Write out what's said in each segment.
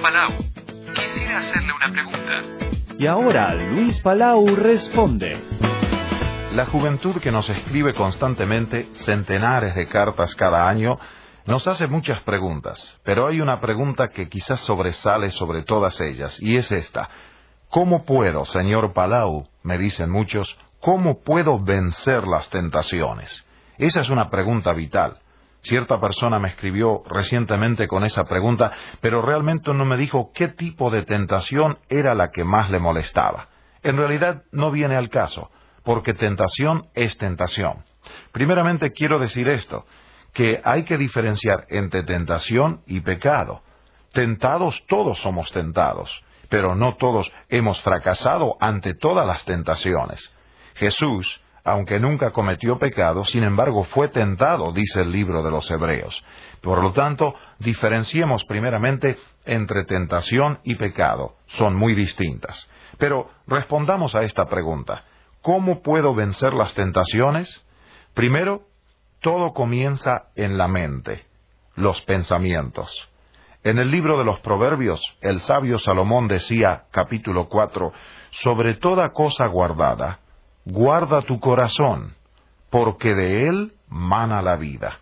Palau. Quisiera hacerle una pregunta. Y ahora Luis Palau responde. La juventud que nos escribe constantemente centenares de cartas cada año nos hace muchas preguntas, pero hay una pregunta que quizás sobresale sobre todas ellas, y es esta. ¿Cómo puedo, señor Palau? Me dicen muchos, ¿cómo puedo vencer las tentaciones? Esa es una pregunta vital. Cierta persona me escribió recientemente con esa pregunta, pero realmente no me dijo qué tipo de tentación era la que más le molestaba. En realidad no viene al caso, porque tentación es tentación. Primeramente quiero decir esto, que hay que diferenciar entre tentación y pecado. Tentados todos somos tentados, pero no todos hemos fracasado ante todas las tentaciones. Jesús, aunque nunca cometió pecado, sin embargo fue tentado, dice el libro de los Hebreos. Por lo tanto, diferenciemos primeramente entre tentación y pecado. Son muy distintas. Pero respondamos a esta pregunta. ¿Cómo puedo vencer las tentaciones? Primero, todo comienza en la mente, los pensamientos. En el libro de los Proverbios, el sabio Salomón decía, capítulo 4, sobre toda cosa guardada, guarda tu corazón, porque de él mana la vida.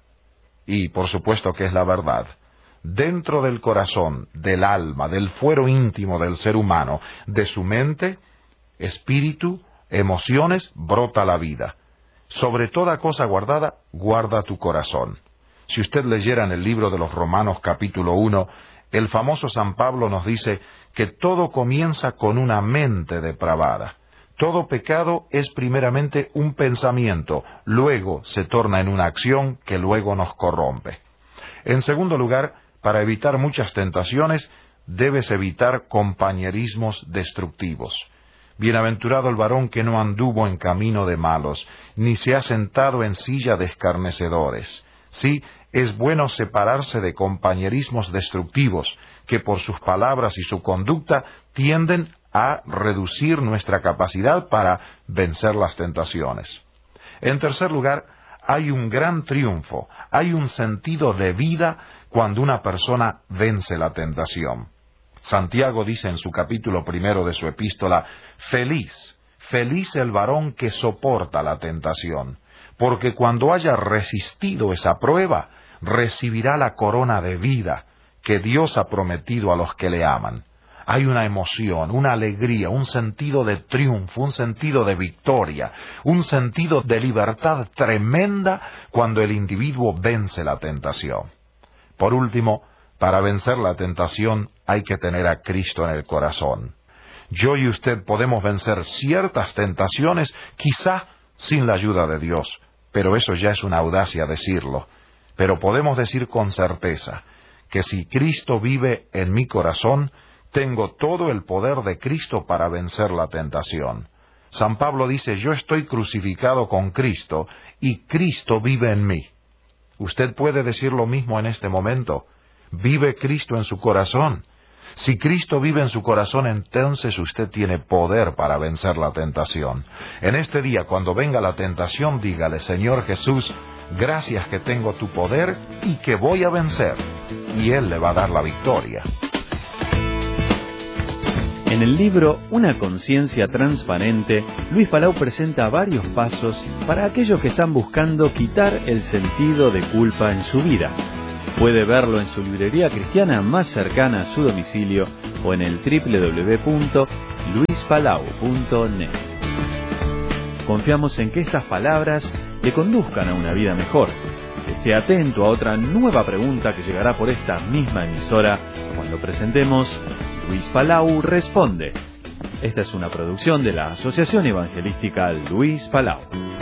Y por supuesto que es la verdad. Dentro del corazón, del alma, del fuero íntimo del ser humano, de su mente, espíritu, emociones, brota la vida. Sobre toda cosa guardada, guarda tu corazón. Si usted leyera en el libro de los Romanos capítulo 1, el famoso San Pablo nos dice que todo comienza con una mente depravada. Todo pecado es primeramente un pensamiento, luego se torna en una acción que luego nos corrompe. En segundo lugar, para evitar muchas tentaciones, debes evitar compañerismos destructivos. Bienaventurado el varón que no anduvo en camino de malos, ni se ha sentado en silla de escarnecedores. Sí, es bueno separarse de compañerismos destructivos, que por sus palabras y su conducta tienden a reducir nuestra capacidad para vencer las tentaciones. En tercer lugar, hay un gran triunfo, hay un sentido de vida cuando una persona vence la tentación. Santiago dice en su capítulo 1 de su epístola, feliz el varón que soporta la tentación, porque cuando haya resistido esa prueba, recibirá la corona de vida que Dios ha prometido a los que le aman. Hay una emoción, una alegría, un sentido de triunfo, un sentido de victoria, un sentido de libertad tremenda cuando el individuo vence la tentación. Por último, para vencer la tentación hay que tener a Cristo en el corazón. Yo y usted podemos vencer ciertas tentaciones, quizá sin la ayuda de Dios, pero eso ya es una audacia decirlo. Pero podemos decir con certeza que si Cristo vive en mi corazón, tengo todo el poder de Cristo para vencer la tentación. San Pablo dice, yo estoy crucificado con Cristo y Cristo vive en mí. ¿Usted puede decir lo mismo en este momento? ¿Vive Cristo en su corazón? Si Cristo vive en su corazón, entonces usted tiene poder para vencer la tentación. En este día, cuando venga la tentación, dígale, Señor Jesús, gracias que tengo tu poder y que voy a vencer. Y Él le va a dar la victoria. En el libro Una conciencia transparente, Luis Palau presenta varios pasos para aquellos que están buscando quitar el sentido de culpa en su vida. Puede verlo en su librería cristiana más cercana a su domicilio o en el www.luispalau.net. Confiamos en que estas palabras le conduzcan a una vida mejor. Esté atento a otra nueva pregunta que llegará por esta misma emisora cuando presentemos Luis Palau Responde. Esta es una producción de la Asociación Evangelística Luis Palau.